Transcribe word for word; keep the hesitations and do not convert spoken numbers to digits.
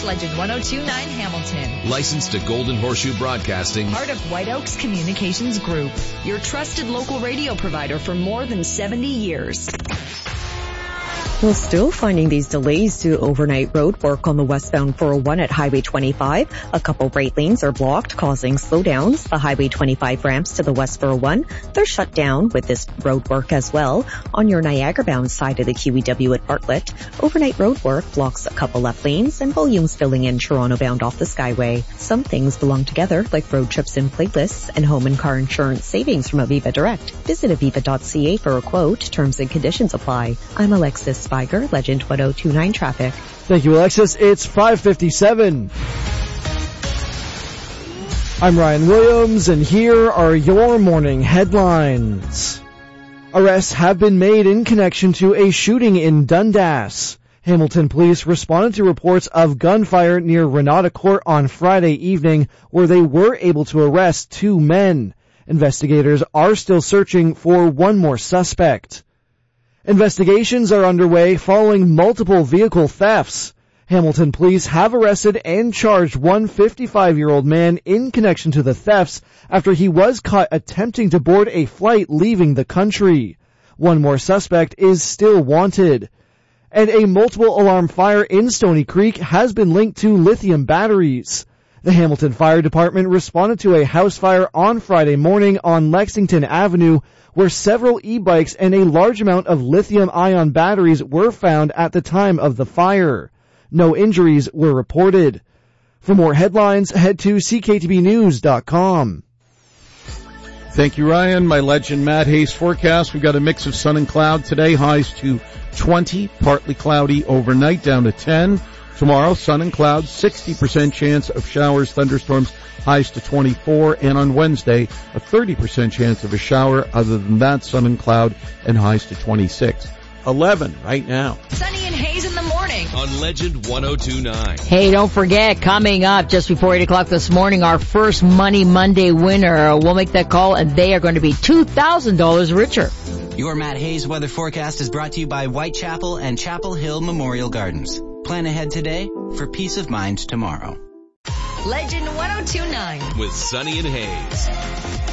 Legend one oh two point nine Hamilton. Licensed to Golden Horseshoe Broadcasting. Part of White Oaks Communications Group. Your trusted local radio provider for more than seventy years. We're still finding these delays to overnight road work on the westbound four oh one at Highway twenty-five. A couple right lanes are blocked, causing slowdowns. The Highway twenty-five ramps to the West four oh one, they're shut down with this road work as well. On your Niagara-bound side of the Q E W at Bartlett, overnight road work blocks a couple left lanes and volumes filling in Toronto-bound off the Skyway. Some things belong together, like road trips and playlists and home and car insurance savings from Aviva Direct. Visit aviva dot c a for a quote. Terms and conditions apply. I'm Alexis Spiger, Legend one oh two point nine traffic. Thank you, Alexis. It's five fifty-seven. I'm Ryan Williams, and here are your morning headlines. Arrests have been made in connection to a shooting in Dundas. Hamilton police responded to reports of gunfire near Renata Court on Friday evening, where they were able to arrest two men. Investigators are still searching for one more suspect. Investigations are underway following multiple vehicle thefts. Hamilton police have arrested and charged one fifty-five-year-old man in connection to the thefts after he was caught attempting to board a flight leaving the country. One more suspect is still wanted. And a multiple alarm fire in Stony Creek has been linked to lithium batteries. The Hamilton Fire Department responded to a house fire on Friday morning on Lexington Avenue, where several e-bikes and a large amount of lithium-ion batteries were found at the time of the fire. No injuries were reported. For more headlines, head to c k t b news dot com. Thank you, Ryan. My Legend Matt Hayes forecast. We've got a mix of sun and cloud today. Highs to twenty, partly cloudy overnight, down to ten. Tomorrow, sun and clouds, sixty percent chance of showers, thunderstorms, highs to twenty-four. And on Wednesday, a thirty percent chance of a shower. Other than that, sun and cloud and highs to twenty-six. eleven right now. Sunny and Hayes in the morning on Legend one oh two point nine. Hey, don't forget, coming up just before eight o'clock this morning, our first Money Monday winner. We'll make that call, and they are going to be two thousand dollars richer. Your Matt Hayes weather forecast is brought to you by Whitechapel and Chapel Hill Memorial Gardens. Plan ahead today for peace of mind tomorrow. Legend one oh two point nine with Sunny and Hayes.